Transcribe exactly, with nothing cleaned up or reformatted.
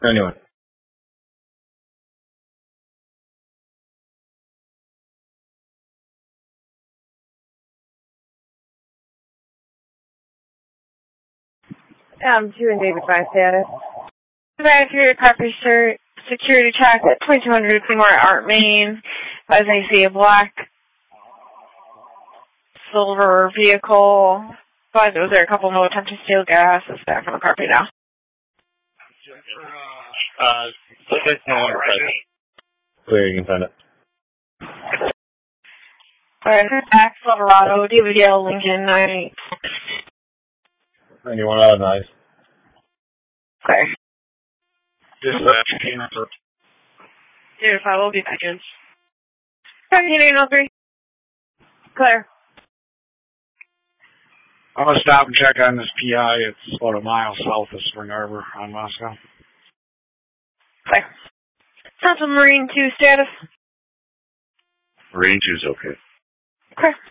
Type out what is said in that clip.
Anyway. Um, two and David by status. Back to your copy, sir. Security check at twenty-two hundred Seymour Art Main. As I see a black silver vehicle. But was there a couple no attempt to steal gas? It's back from the carpet now. Uh, clear, you can send it. Alright, back Silverado, David Yale, Lincoln, nine eight. Anyone out of nice? Clear. Dispatch. Dude, I will be back in. seventeen oh three. Clear. I'm going to stop and check on this P I. It's about a mile south of Spring Arbor on Moscow. Clear. Central Marine two status. Marine two's okay. Clear.